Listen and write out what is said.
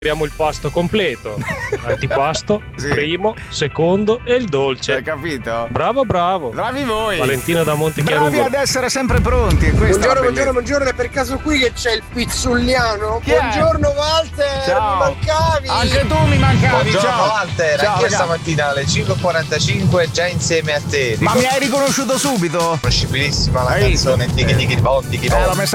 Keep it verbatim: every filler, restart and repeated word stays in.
Abbiamo il pasto completo, antipasto, Sì. primo, secondo e il dolce. Hai capito? Bravo, bravo. Bravi voi. Valentina da Bravi Montechiarugo. ad essere sempre pronti. E questa Buongiorno, è la buongiorno, buongiorno, è per caso qui che c'è il pizzulliano? Chi è? Buongiorno Walter, Ciao. mi mancavi! Anche tu mi mancavi. Buongiorno Ciao. Walter, Ciao, anche io ragazzi. stamattina alle cinque e quarantacinque già insieme a te. Ma mi hai riconosciuto subito? Conosci benissimo la Hai visto? canzone Tiki Tiki Bon Tiki Eh, l'ho Bon. messa